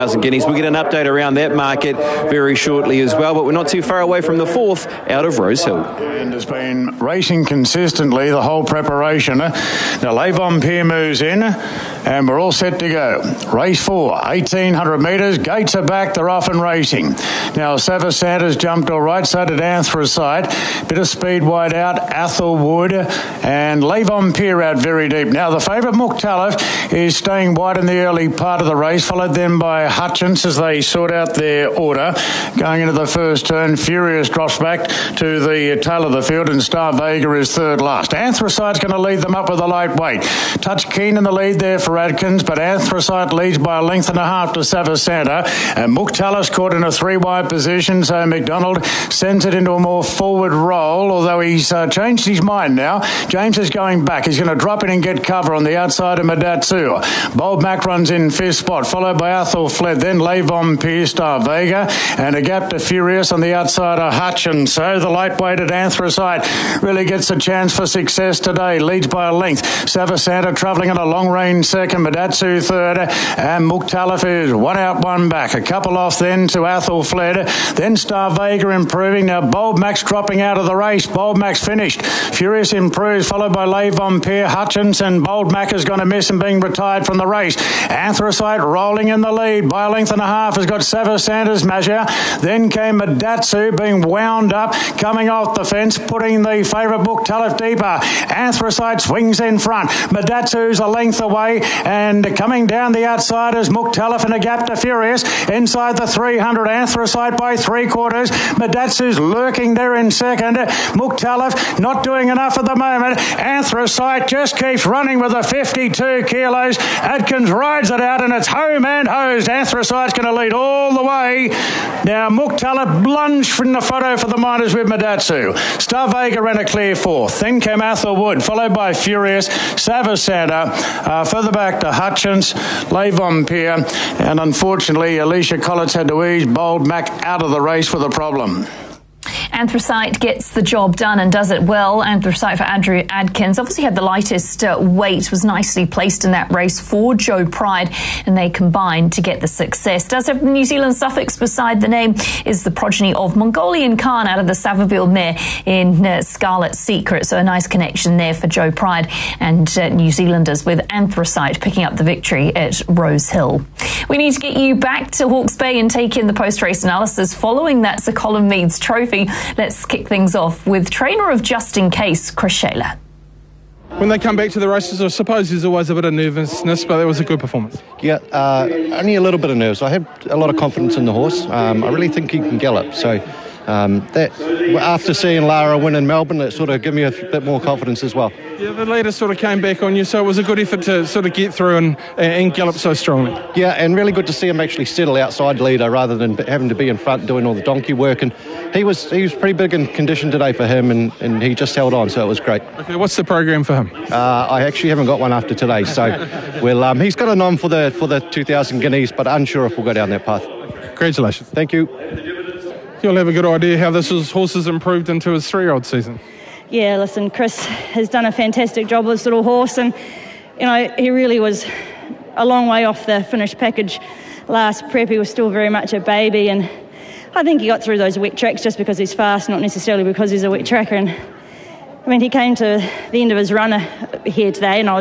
Guineas. We'll get an update around that market very shortly as well, but we're not too far away from the fourth out of Rosehill. And has been racing consistently the whole preparation. Now Lavon Pier moves in and we're all set to go. Race 4, 1,800 metres. Gates are back, they're off and racing. Now Savasanta's jumped all right, so did Anthracite. Bit of speed wide out, Athelwood and Lavon Pier out very deep. Now the favourite Mukhtalif is staying wide in the early part of the race, followed then by Hutchins as they sort out their order. Going into the first turn, Furious drops back to the tail of the field and Star Vega is third last. Anthracite's going to lead them up with a lightweight. Touch Keen in the lead there for Adkins, but Anthracite leads by a length and a half to Savasanta. And Mukhtalif's caught in a three-wide position, so McDonald sends it into a more forward roll, although he's changed his mind now. James is going back. He's going to drop in and get cover on the outside of Madatsu. Bold Mac runs in fifth spot, followed by Athel Fled, then Lavon Pier, Star Vega, and a gap to Furious on the outside of Hutchins. So the lightweighted Anthracite really gets a chance for success today. Leads by a length. Savasanta travelling on a long range second, Madatsu third, and Mukhtalif is one out, one back. A couple off then to Athel Fled, then Star Vega improving. Now Bold Mac's dropping out of the race. Bold Mac's finished. Furious improves, followed by Lavon Pier, Hutchins, and Bold Mac is going to miss and being retired from the race. Anthracite rolling in the lead by a length and a half has got Savasanta's measure. Then came Madatsu being wound up, coming off the fence, putting the favourite Mukhtalif deeper. Anthracite swings in front. Madatsu's a length away and coming down the outside is Mukhtalif and a gap to Furious. Inside the 300, Anthracite by three quarters. Madatsu's lurking there in second. Mukhtalif not doing enough at the moment. Anthracite just keeps running with the 52 kilos. Adkins rides it out and it's home and hosed. Anthracite's going to lead all the way. Now Mukhtalif lunged from the photo for the Miners with Madatsu. Star Vega ran a clear fourth. Then came Athelwood, followed by Furious, Savasanta, further back to Hutchins, Lavon Pier, and unfortunately Alicia Collins had to ease Bold Mac out of the race with a problem. Anthracite gets the job done and does it well. Anthracite for Andrew Adkins obviously had the lightest weight, was nicely placed in that race for Joe Pride, and they combined to get the success. Does have the New Zealand suffix beside the name, is the progeny of Mongolian Khan out of the Savabeel mare in Scarlet Secret, so a nice connection there for Joe Pride and New Zealanders, with Anthracite picking up the victory at Rosehill. We need to get you back to Hawke's Bay and take in the post-race analysis following that Sir Colin Meads Trophy. Let's kick things off with trainer of Just In Case, Chris Shayler. When they come back to the races, I suppose there's always a bit of nervousness, but it was a good performance. Yeah, only a little bit of nerves. I have a lot of confidence in the horse. I really think he can gallop. So that, after seeing Lara win in Melbourne, that sort of gave me a bit more confidence as well. Yeah, the leader sort of came back on you, so it was a good effort to sort of get through and gallop so strongly. Yeah, and really good to see him actually settle outside leader rather than having to be in front doing all the donkey work. And he was pretty big in condition today for him, and he just held on, so it was great. Okay, what's the program for him? I actually haven't got one after today, so he's got a nom for the 2,000 guineas, but unsure if we'll go down that path. Congratulations. Thank you. You'll have a good idea how this horse has improved into his 3-year-old season. Yeah, listen, Chris has done a fantastic job with this little horse, and he really was a long way off the finished package last prep. He was still very much a baby, and I think he got through those wet tracks just because he's fast, not necessarily because he's a wet tracker. And I mean, he came to the end of his run here today, and I was